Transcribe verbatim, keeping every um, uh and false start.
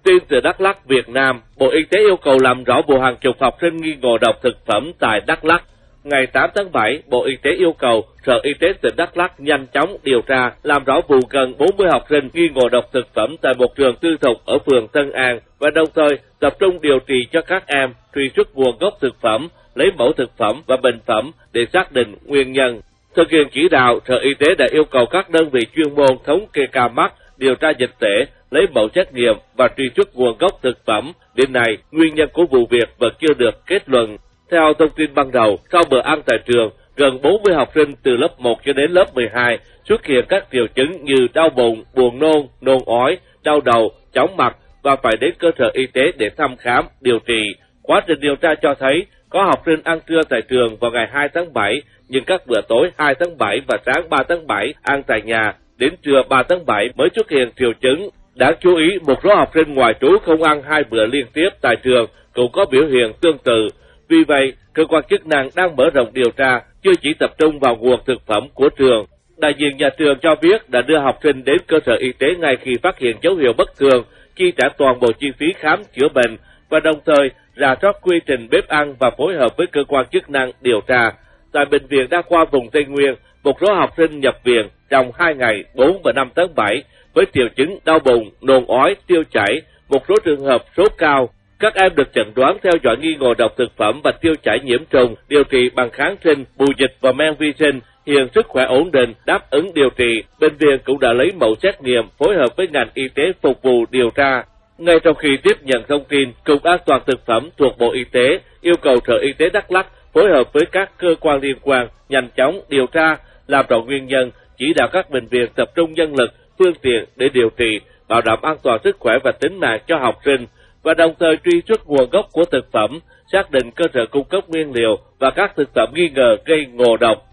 Tin từ Đắk Lắk, Việt Nam, Bộ Y tế yêu cầu làm rõ vụ hàng chục học sinh nghi ngộ độc thực phẩm tại Đắk Lắk. Ngày tám tháng bảy, Bộ Y tế yêu cầu Sở Y tế tỉnh Đắk Lắk nhanh chóng điều tra, làm rõ vụ gần bốn mươi học sinh nghi ngộ độc thực phẩm tại một trường tư thục ở phường Tân An và đồng thời tập trung điều trị cho các em, truy xuất nguồn gốc thực phẩm, lấy mẫu thực phẩm và bệnh phẩm để xác định nguyên nhân. Thực hiện chỉ đạo, Sở Y tế đã yêu cầu các đơn vị chuyên môn thống kê ca mắc, điều tra dịch tễ, lấy mẫu xét nghiệm và truy xuất nguồn gốc thực phẩm. Đến nay, nguyên nhân của vụ việc vẫn chưa được kết luận. Theo thông tin ban đầu, sau bữa ăn tại trường, gần bốn mươi học sinh từ lớp một cho đến lớp mười hai xuất hiện các triệu chứng như đau bụng, buồn nôn, nôn ói, đau đầu, chóng mặt và phải đến cơ sở y tế để thăm khám, điều trị. Quá trình điều tra cho thấy, có học sinh ăn trưa tại trường vào ngày hai tháng bảy, nhưng các bữa tối hai tháng bảy và sáng ba tháng bảy ăn tại nhà, đến trưa ba tháng bảy mới xuất hiện triệu chứng. Đáng chú ý, một số học sinh ngoại trú không ăn hai bữa liên tiếp tại trường cũng có biểu hiện tương tự. Vì vậy, cơ quan chức năng đang mở rộng điều tra, chưa chỉ tập trung vào nguồn thực phẩm của trường. Đại diện nhà trường cho biết đã đưa học sinh đến cơ sở y tế ngay khi phát hiện dấu hiệu bất thường, chi trả toàn bộ chi phí khám chữa bệnh và đồng thời rà soát quy trình bếp ăn và phối hợp với cơ quan chức năng điều tra. Tại Bệnh viện Đa khoa vùng Tây Nguyên, một số học sinh nhập viện trong hai ngày bốn và năm tháng bảy với triệu chứng đau bụng, nôn ói, tiêu chảy, một số trường hợp sốt cao. Các em được chẩn đoán theo dõi nghi ngộ độc thực phẩm và tiêu chảy nhiễm trùng, điều trị bằng kháng sinh, bù dịch và men vi sinh. Hiện sức khỏe ổn định, đáp ứng điều trị. Bệnh viện cũng đã lấy mẫu xét nghiệm, phối hợp với ngành y tế phục vụ điều tra. Ngay trong khi tiếp nhận thông tin, Cục An toàn thực phẩm thuộc Bộ Y tế yêu cầu Sở Y tế Đắk Lắk phối hợp với các cơ quan liên quan nhanh chóng điều tra, làm rõ nguyên nhân, chỉ đạo các bệnh viện tập trung nhân lực, phương tiện để điều trị, bảo đảm an toàn sức khỏe và tính mạng cho học sinh, và đồng thời truy xuất nguồn gốc của thực phẩm, xác định cơ sở cung cấp nguyên liệu và các thực phẩm nghi ngờ gây ngộ độc.